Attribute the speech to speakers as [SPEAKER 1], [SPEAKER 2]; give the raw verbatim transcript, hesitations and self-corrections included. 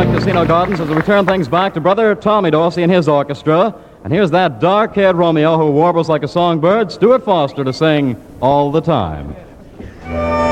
[SPEAKER 1] at Casino Gardens as we return things back to Brother Tommy Dorsey and his orchestra. And here's that dark-haired Romeo who warbles like a songbird, Stuart Foster, to sing All the Time.